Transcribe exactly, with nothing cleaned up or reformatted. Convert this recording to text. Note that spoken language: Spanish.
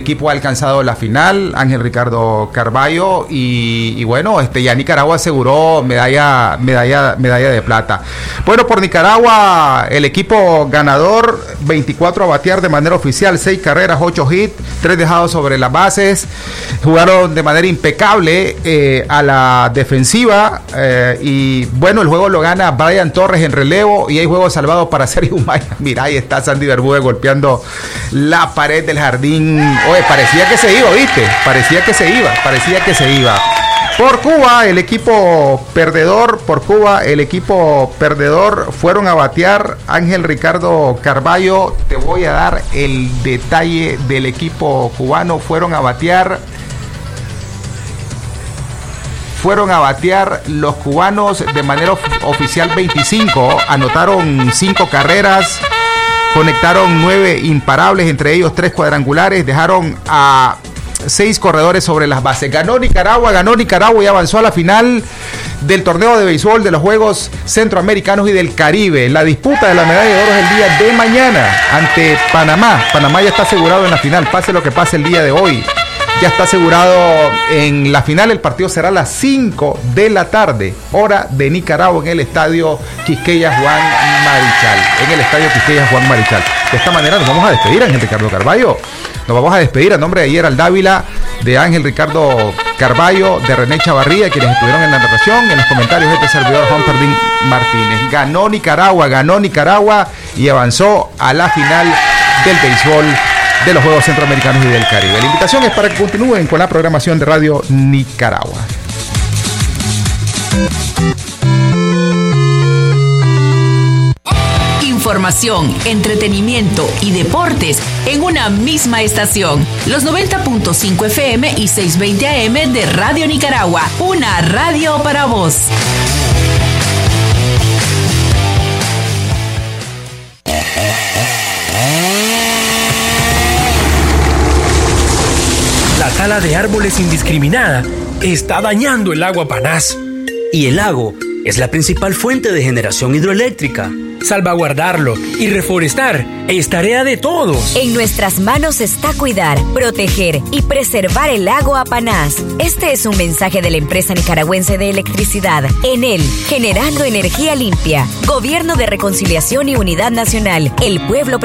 equipo ha alcanzado la final, Ángel Ricardo Carballo, y, y bueno, este ya Nicaragua aseguró medalla, medalla, medalla de plata. Bueno, por Nicaragua, el equipo ganador, veinticuatro a batear de manera oficial, seis carreras, ocho hits, tres dejados sobre las bases, jugaron de manera impecable eh, a la defensiva, eh, y bueno, el juego lo gana Brian Torres en relevo, y hay juego salvado para Sergio Humaya. Mira, ahí está Sandy Bermúdez golpeando la pared del jardín. Oye, parecía que se iba, ¿viste? Parecía que se iba, parecía que se iba. Por Cuba, el equipo perdedor, por Cuba, el equipo perdedor fueron a batear Ángel Ricardo Carballo. Te voy a dar el detalle del equipo cubano. Fueron a batear, fueron a batear los cubanos de manera of- oficial veinticinco, anotaron cinco carreras, conectaron nueve imparables, entre ellos tres cuadrangulares, dejaron a seis corredores sobre las bases. Ganó Nicaragua, ganó Nicaragua y avanzó a la final del torneo de béisbol de los Juegos Centroamericanos y del Caribe. La disputa de la medalla de oro es el día de mañana ante Panamá. Panamá ya está asegurado en la final, pase lo que pase el día de hoy. Ya está asegurado en la final. El partido será a las cinco de la tarde, hora de Nicaragua, en el estadio Quisqueya Juan Marichal. En el estadio Quisqueya Juan Marichal. De esta manera nos vamos a despedir, Ángel Ricardo Carballo. Nos vamos a despedir a nombre de Yeral Dávila, de Ángel Ricardo Carballo, de René Chavarría, quienes estuvieron en la narración. En los comentarios, este servidor Humperdinck Martínez. Ganó Nicaragua, ganó Nicaragua y avanzó a la final del béisbol de los Juegos Centroamericanos y del Caribe. La invitación es para que continúen con la programación de Radio Nicaragua. Información, entretenimiento y deportes en una misma estación. Los noventa punto cinco F M y seiscientos veinte A M de Radio Nicaragua. Una radio para vos. La tala de árboles indiscriminada está dañando el agua Panás. Y el lago es la principal fuente de generación hidroeléctrica. Salvaguardarlo y reforestar es tarea de todos. En nuestras manos está cuidar, proteger y preservar el lago Apanás. Este es un mensaje de la empresa nicaragüense de electricidad, Enel, generando energía limpia. Gobierno de Reconciliación y Unidad Nacional. El pueblo